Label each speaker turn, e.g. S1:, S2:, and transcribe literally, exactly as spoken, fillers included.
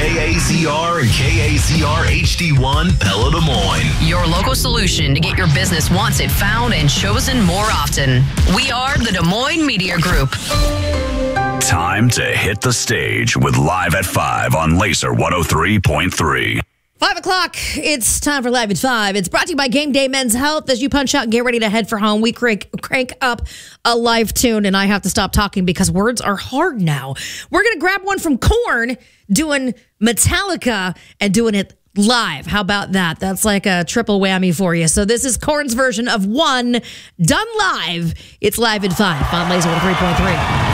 S1: K A Z R and K A Z R H D one Pella Des Moines.
S2: Your local solution to get your business wanted, found, and chosen more often. We are the Des Moines Media Group.
S3: Time to hit the stage with Live at five on Laser one oh three point three.
S4: Five o'clock. It's time for Live at Five. It's brought to you by Game Day Men's Health. As you punch out and get ready to head for home, we crank, crank up a live tune, and I have to stop talking because words are hard now. We're going to grab one from Korn doing Metallica and doing it live. How about that? That's like a triple whammy for you. So this is Korn's version of One done live. It's Live at Five on Laser one oh three point three.